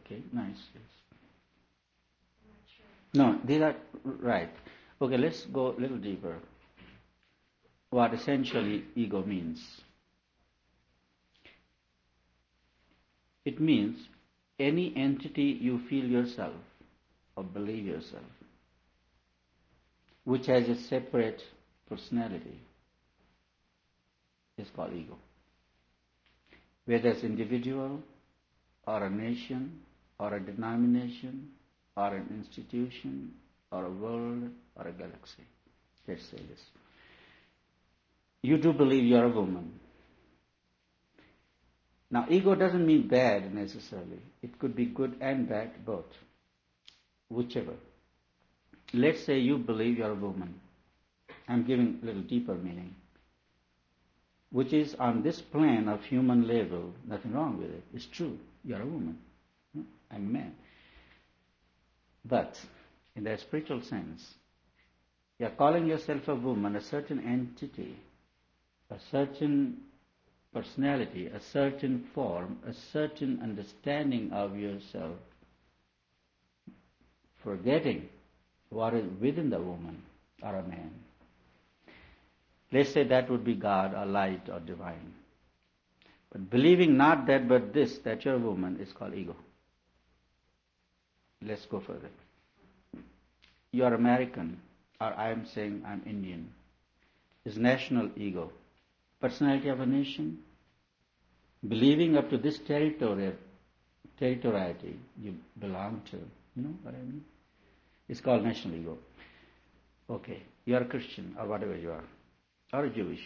Okay, nice. Yes. No, these are right. Okay, let's go a little deeper. What essentially ego means. It means any entity you feel yourself or believe yourself, which has a separate personality, is called ego. Whether it's individual or a nation or a denomination or an institution or a world or a galaxy. Let's say this. You do believe you're a woman. Now, ego doesn't mean bad necessarily. It could be good and bad, both. Whichever. Let's say you believe you're a woman. I'm giving a little deeper meaning. Which is on this plane of human level, nothing wrong with it. It's true. You're a woman. I'm a man. But in the spiritual sense, you're calling yourself a woman, a certain entity, a certain personality, a certain form, a certain understanding of yourself, forgetting what is within the woman or a man. Let's say that would be God or light or divine. But believing not that but this, that you're a woman, is called ego. Let's go further. You are American, or I am saying I'm Indian. Is national ego. Personality of a nation, believing up to this territoriality you belong to. You know what I mean? It's called national ego. Okay, you are a Christian or whatever you are, or a Jewish.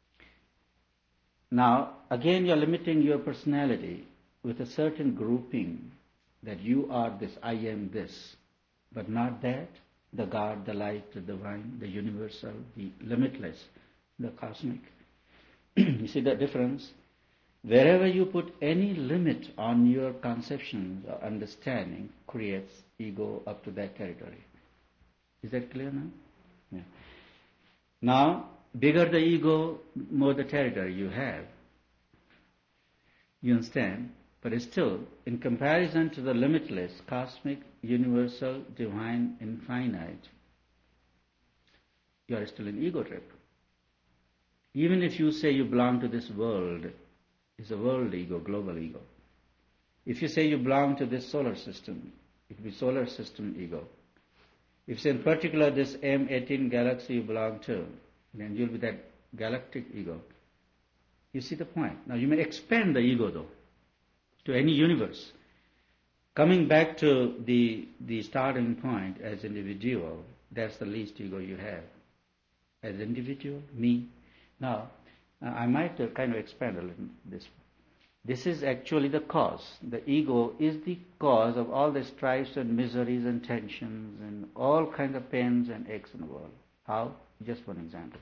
Now, again you are limiting your personality with a certain grouping that you are this, I am this, but not that, the God, the light, the divine, the universal, the limitless, the cosmic. You see the difference? Wherever you put any limit on your conceptions or understanding creates ego up to that territory. Is that clear now? Yeah. Now, bigger the ego, more the territory you have. You understand? But it's still, in comparison to the limitless, cosmic, universal, divine, infinite, you are still in ego trip. Even if you say you belong to this world, it's a world ego, global ego. If you say you belong to this solar system, it will be solar system ego. If you say in particular this M18 galaxy you belong to, then you'll be that galactic ego. You see the point? Now you may expand the ego though, to any universe. Coming back to the starting point as individual, that's the least ego you have. As individual, me. Now, I might kind of expand a little this. This is actually the cause. The ego is the cause of all the strifes and miseries and tensions and all kinds of pains and aches in the world. How? Just one example.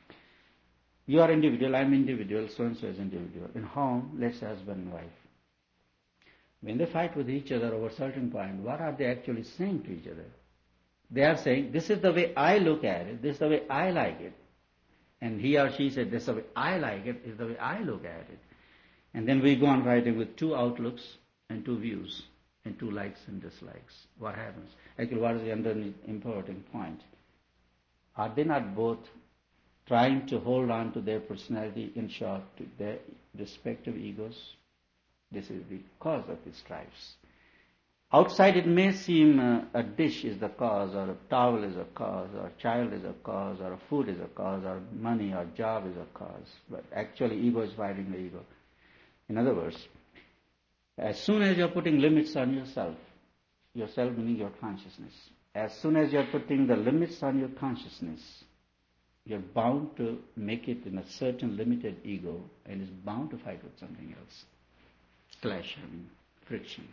You are individual, I'm individual, so-and-so is individual. In home, let's say husband and wife. When they fight with each other over a certain point, what are they actually saying to each other? They are saying, this is the way I look at it, this is the way I like it. And he or she said, this is the way I like it, is the way I look at it. And then we go on writing with two outlooks and two views and two likes and dislikes. What happens? Actually, what is the underneath important point? Are they not both trying to hold on to their personality, in short, to their respective egos? This is the cause of these strifes. Outside it may seem a dish is the cause, or a towel is a cause, or a child is a cause, or a food is a cause, or money or job is a cause. But actually ego is fighting the ego. In other words, as soon as you're putting limits on yourself meaning your consciousness, as soon as you're putting the limits on your consciousness, you're bound to make it in a certain limited ego and is bound to fight with something else. Clash, friction.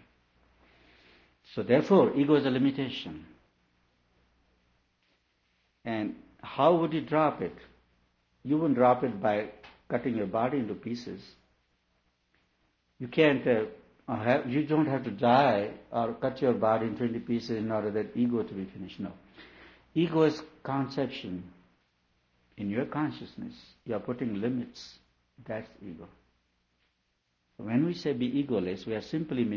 So therefore, ego is a limitation. And how would you drop it? You wouldn't drop it by cutting your body into pieces. You can't, you don't have to die or cut your body in 20 pieces in order that ego to be finished. No. Ego is conception. In your consciousness, you are putting limits. That's ego. When we say be egoless, we are simply